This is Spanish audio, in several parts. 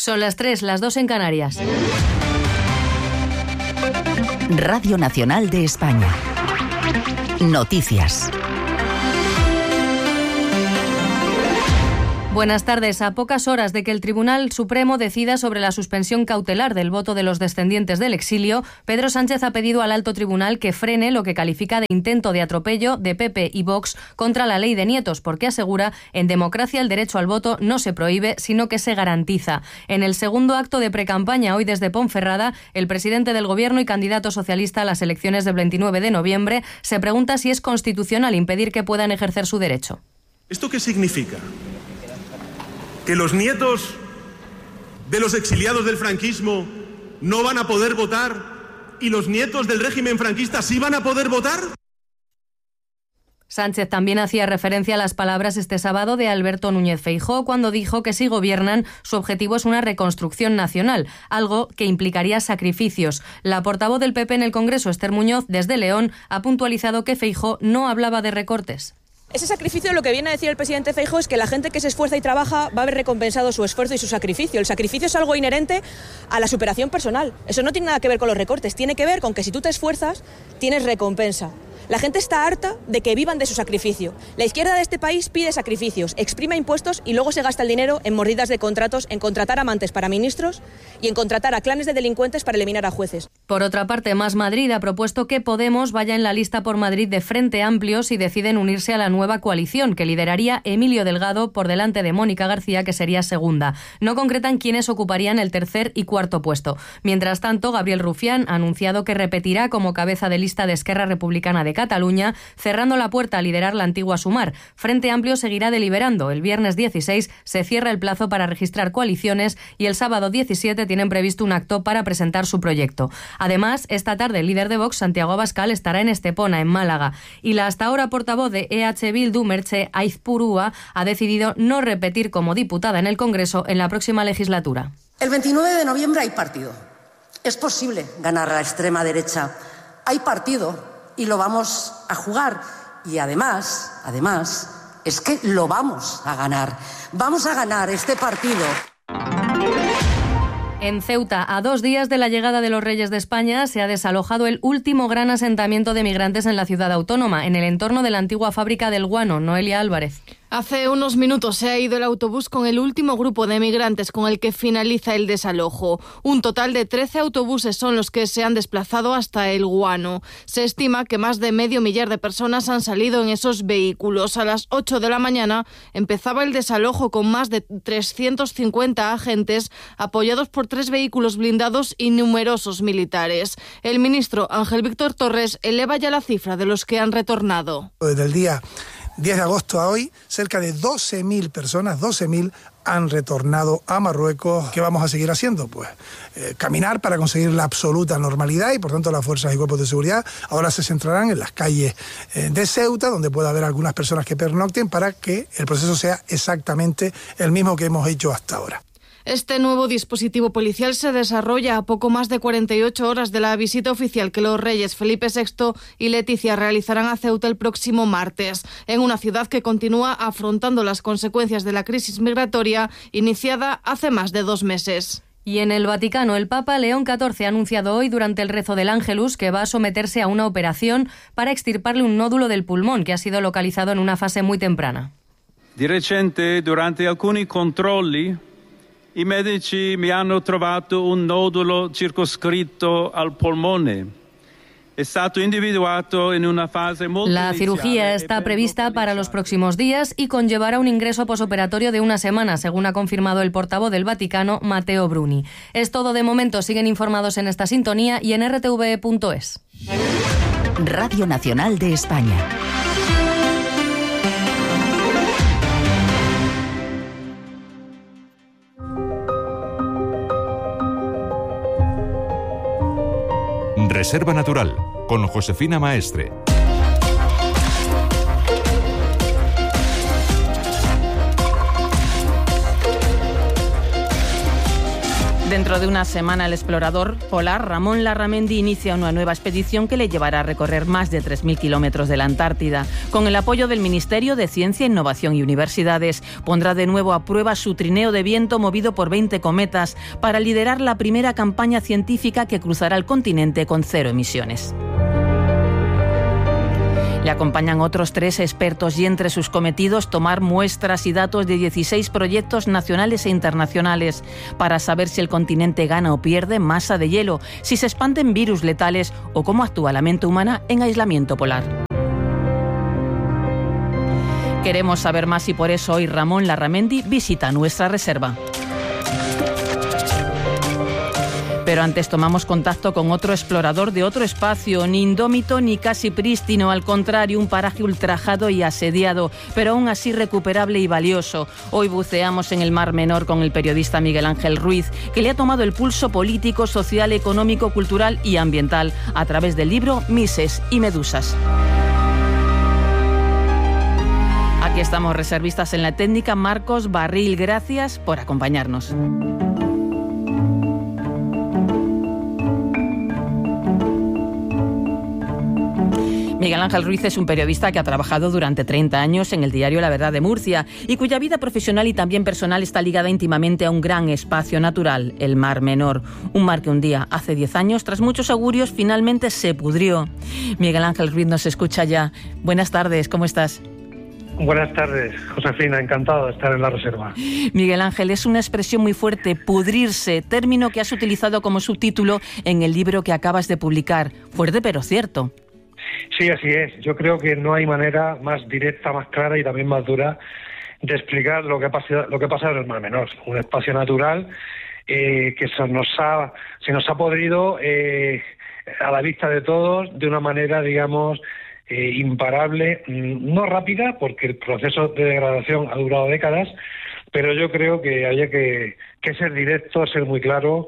Son las 3, las 2 en Canarias. Radio Nacional de España. Noticias. Buenas tardes. A pocas horas de que el Tribunal Supremo decida sobre la suspensión cautelar del voto de los descendientes del exilio, Pedro Sánchez ha pedido al alto tribunal que frene lo que califica de intento de atropello de PP y Vox contra la ley de nietos, porque asegura, en democracia el derecho al voto no se prohíbe, sino que se garantiza. En el segundo acto de precampaña hoy desde Ponferrada, el presidente del Gobierno y candidato socialista a las elecciones del 29 de noviembre se pregunta si es constitucional impedir que puedan ejercer su derecho. ¿Esto qué significa? ¿Que los nietos de los exiliados del franquismo no van a poder votar y los nietos del régimen franquista sí van a poder votar? Sánchez también hacía referencia a las palabras este sábado de Alberto Núñez Feijóo cuando dijo que si gobiernan su objetivo es una reconstrucción nacional, algo que implicaría sacrificios. La portavoz del PP en el Congreso, Esther Muñoz, desde León, ha puntualizado que Feijóo no hablaba de recortes. Ese sacrificio, lo que viene a decir el presidente Feijóo es que la gente que se esfuerza y trabaja va a haber recompensado su esfuerzo y su sacrificio. El sacrificio es algo inherente a la superación personal. Eso no tiene nada que ver con los recortes, tiene que ver con que si tú te esfuerzas, tienes recompensa. La gente está harta de que vivan de su sacrificio. La izquierda de este país pide sacrificios, exprime impuestos y luego se gasta el dinero en mordidas de contratos, en contratar amantes para ministros y en contratar a clanes de delincuentes para eliminar a jueces. Por otra parte, Más Madrid ha propuesto que Podemos vaya en la lista por Madrid de Frente Amplio si deciden unirse a la nueva coalición que lideraría Emilio Delgado por delante de Mónica García, que sería segunda. No concretan quiénes ocuparían el tercer y cuarto puesto. Mientras tanto, Gabriel Rufián ha anunciado que repetirá como cabeza de lista de Esquerra Republicana de Cataluña, cerrando la puerta a liderar la antigua Sumar. Frente Amplio seguirá deliberando. El viernes 16 se cierra el plazo para registrar coaliciones y el sábado 17 tienen previsto un acto para presentar su proyecto. Además, esta tarde el líder de Vox, Santiago Abascal, estará en Estepona, en Málaga. Y la hasta ahora portavoz de EH Bildu, Merche Aizpurúa, ha decidido no repetir como diputada en el Congreso en la próxima legislatura. El 29 de noviembre hay partido. Es posible ganar a la extrema derecha. Hay partido y lo vamos a jugar. Y además, es que lo vamos a ganar. Vamos a ganar este partido. En Ceuta, a 2 días de la llegada de los Reyes de España, se ha desalojado el último gran asentamiento de migrantes en la ciudad autónoma, en el entorno de la antigua fábrica del guano. Noelia Álvarez. Hace unos minutos se ha ido el autobús con el último grupo de migrantes con el que finaliza el desalojo. Un total de 13 autobuses son los que se han desplazado hasta el guano. Se estima que más de 500.000 de personas han salido en esos vehículos. A las 8 de la mañana empezaba el desalojo con más de 350 agentes apoyados por 3 vehículos blindados y numerosos militares. El ministro Ángel Víctor Torres eleva ya la cifra de los que han retornado. Desde el día 10 de agosto a hoy, cerca de 12.000 personas, 12.000 han retornado a Marruecos. ¿Qué vamos a seguir haciendo? Pues caminar para conseguir la absoluta normalidad y por tanto las fuerzas y cuerpos de seguridad ahora se centrarán en las calles de Ceuta, donde puede haber algunas personas que pernocten para que el proceso sea exactamente el mismo que hemos hecho hasta ahora. Este nuevo dispositivo policial se desarrolla a poco más de 48 horas de la visita oficial que los reyes Felipe VI y Leticia realizarán a Ceuta el próximo martes, en una ciudad que continúa afrontando las consecuencias de la crisis migratoria iniciada hace más de 2 meses. Y en el Vaticano, el Papa León XIV ha anunciado hoy durante el rezo del Ángelus que va a someterse a una operación para extirparle un nódulo del pulmón que ha sido localizado en una fase muy temprana. Di recente, durante alcuni controlli, i medici mi hanno trovato un nodulo circoscritto al polmone. La cirugía está prevista para los próximos días y conllevará un ingreso posoperatorio de 1 semana, según ha confirmado el portavoz del Vaticano, Matteo Bruni. Es todo de momento. Siguen informados en esta sintonía y en rtv.es. Radio Nacional de España. Reserva Natural, con Josefina Maestre. Dentro de una semana, el explorador polar Ramón Larramendi inicia una nueva expedición que le llevará a recorrer más de 3.000 kilómetros de la Antártida. Con el apoyo del Ministerio de Ciencia, Innovación y Universidades, pondrá de nuevo a prueba su trineo de viento movido por 20 cometas para liderar la primera campaña científica que cruzará el continente con 0 emisiones. Le acompañan otros 3 expertos y entre sus cometidos tomar muestras y datos de 16 proyectos nacionales e internacionales para saber si el continente gana o pierde masa de hielo, si se expanden virus letales o cómo actúa la mente humana en aislamiento polar. Queremos saber más y por eso hoy Ramón Larramendi visita nuestra reserva. Pero antes tomamos contacto con otro explorador de otro espacio, ni indómito ni casi prístino, al contrario, un paraje ultrajado y asediado, pero aún así recuperable y valioso. Hoy buceamos en el Mar Menor con el periodista Miguel Ángel Ruiz, que le ha tomado el pulso político, social, económico, cultural y ambiental a través del libro Mises y Medusas. Aquí estamos, reservistas en la técnica. Marcos Barril, gracias por acompañarnos. Miguel Ángel Ruiz es un periodista que ha trabajado durante 30 años en el diario La Verdad de Murcia y cuya vida profesional y también personal está ligada íntimamente a un gran espacio natural, el Mar Menor. Un mar que un día, hace 10 años, tras muchos augurios, finalmente se pudrió. Miguel Ángel Ruiz nos escucha ya. Buenas tardes, ¿cómo estás? Buenas tardes, Josefina, encantado de estar en la reserva. Miguel Ángel, es una expresión muy fuerte, pudrirse, término que has utilizado como subtítulo en el libro que acabas de publicar. Fuerte pero cierto. Sí, así es. Yo creo que no hay manera más directa, más clara y también más dura de explicar lo que pasa en el Mar Menor. Un espacio natural que se nos ha podrido a la vista de todos de una manera, digamos, imparable, no rápida, porque el proceso de degradación ha durado décadas, pero yo creo que había que ser directo, ser muy claro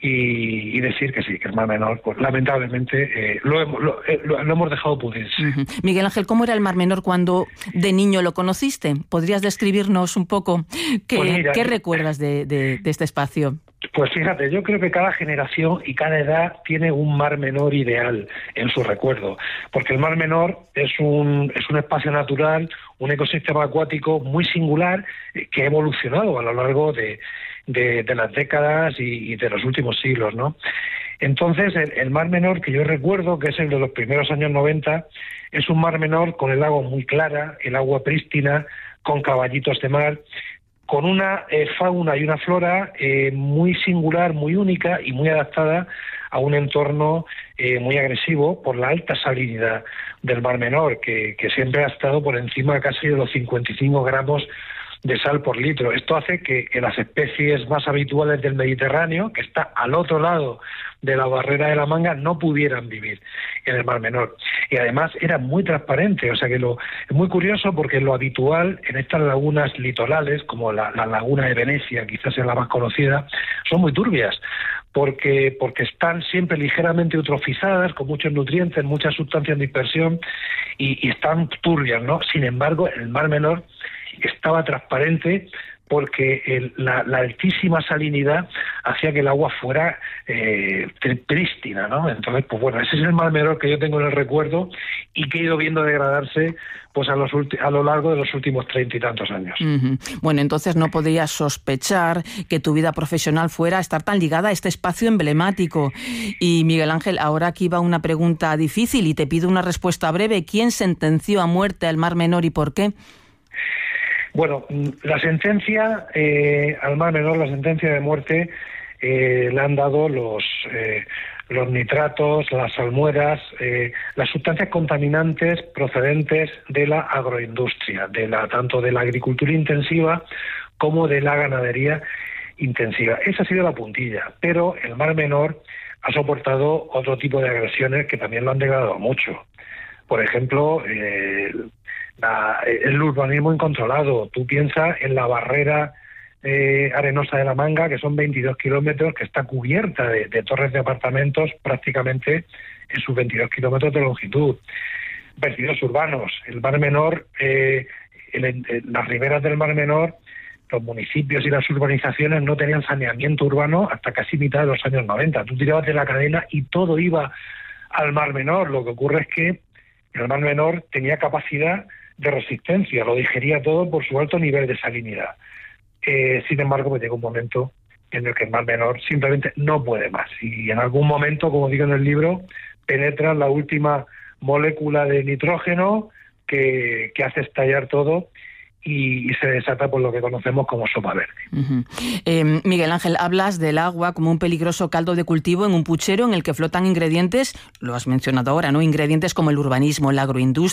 y decir que sí, que el Mar Menor, pues lamentablemente lo hemos dejado pudrirse. Uh-huh. Miguel Ángel, ¿cómo era el Mar Menor cuando de niño lo conociste? ¿Podrías describirnos un poco qué recuerdas de este espacio? Pues fíjate, yo creo que cada generación y cada edad tiene un Mar Menor ideal en su recuerdo, porque el Mar Menor es un espacio natural, un ecosistema acuático muy singular que ha evolucionado a lo largo de las décadas y de los últimos siglos, ¿no? Entonces, el Mar Menor que yo recuerdo, que es el de los primeros años 90, es un Mar Menor con el agua muy clara, el agua prístina, con caballitos de mar, con una fauna y una flora muy singular, muy única y muy adaptada a un entorno muy agresivo por la alta salinidad del Mar Menor, que siempre ha estado por encima casi de los 55 gramos de sal por litro. Esto hace que las especies más habituales del Mediterráneo, que está al otro lado de la barrera de la Manga, no pudieran vivir en el Mar Menor. Y además era muy transparente, o sea que es muy curioso porque lo habitual en estas lagunas litorales, como la laguna de Venecia, quizás es la más conocida, son muy turbias, porque están siempre ligeramente eutrofizadas, con muchos nutrientes, muchas sustancias de dispersión, y están turbias, ¿no? Sin embargo, el Mar Menor estaba transparente porque la altísima salinidad hacía que el agua fuera prístina, ¿no? Entonces, pues bueno, ese es el Mar Menor que yo tengo en el recuerdo y que he ido viendo degradarse pues a lo largo de los últimos 30 y tantos años. Uh-huh. Bueno, entonces no podías sospechar que tu vida profesional fuera a estar tan ligada a este espacio emblemático. Y Miguel Ángel, ahora aquí va una pregunta difícil y te pido una respuesta breve. ¿Quién sentenció a muerte al Mar Menor y por qué? Bueno, la sentencia al Mar Menor, la sentencia de muerte, la han dado los nitratos, las salmueras, las sustancias contaminantes procedentes de la agroindustria, tanto de la agricultura intensiva como de la ganadería intensiva. Esa ha sido la puntilla, pero el Mar Menor ha soportado otro tipo de agresiones que también lo han degradado mucho. Por ejemplo, el urbanismo incontrolado. Tú piensas en la barrera arenosa de la Manga, que son 22 kilómetros, que está cubierta de torres de apartamentos prácticamente en sus 22 kilómetros de longitud. Vertidos urbanos. El Mar Menor, las riberas del Mar Menor los municipios y las urbanizaciones no tenían saneamiento urbano hasta casi mitad de los años 90. Tú tirabas de la cadena y todo iba al Mar Menor. Lo que ocurre es que el Mar Menor tenía capacidad de resistencia, lo digería todo por su alto nivel de salinidad. Sin embargo, llega un momento en el que el Mar Menor simplemente no puede más. Y en algún momento, como digo en el libro, penetra la última molécula de nitrógeno que hace estallar todo y se desata por lo que conocemos como sopa verde. Miguel Ángel, hablas del agua como un peligroso caldo de cultivo en un puchero en el que flotan ingredientes, lo has mencionado ahora, ¿no? Ingredientes como el urbanismo, la agroindustria,